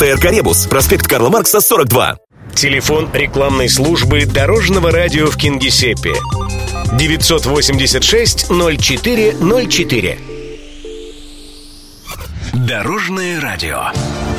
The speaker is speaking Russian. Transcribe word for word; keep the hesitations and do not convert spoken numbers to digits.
ТРК «Ребус», проспект Карла Маркса, сорок два. Телефон рекламной службы Дорожного радио в Кингисеппе девятьсот восемьдесят шесть ноль четыре ноль четыре. Дорожное радио.